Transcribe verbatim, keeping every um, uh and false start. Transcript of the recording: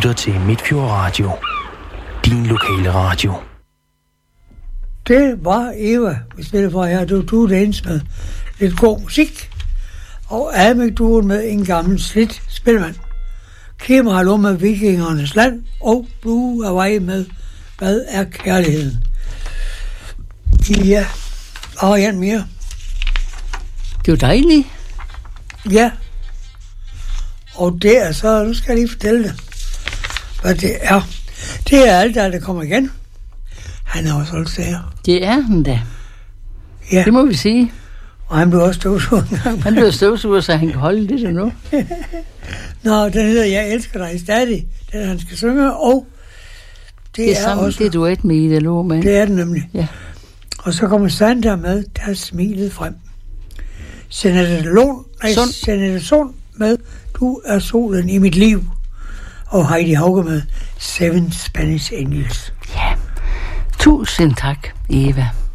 lytter til Midtfjord Radio. Din lokale radio. Det var Eva, vi spillede for her. Du du dans med lidt god musik. Og Almæk-duoen med en gammel slidt spilmand. Kim Hallo med Vikingernes Land. Og Blue Hawaii med Hvad er kærligheden? Ja, og en mere. Det var dejligt. Ja. Og det er så, nu skal jeg lige fortælle det, hvad det er. Det er alt, der kommer igen. Han har også holdt sager. Det er han da. Ja. Det må vi sige. Og han blev også støvsuger en gang. Han blev støvsuger, så han kan holde det der nu. Nå, den hedder Jeg elsker dig stadig. Den er, han skal synge, og det, det er, er sammen, også... det er duet med Ida Lohmann. Det er den nemlig. Ja. Og så kommer Sandra med, der smilet frem. Jeanette Lund, nej, Jeanette Sund med Du er solen i mit liv. Og Heidi Hauge med Seven Spanish Angels. Ja. Tusind tak, Eva.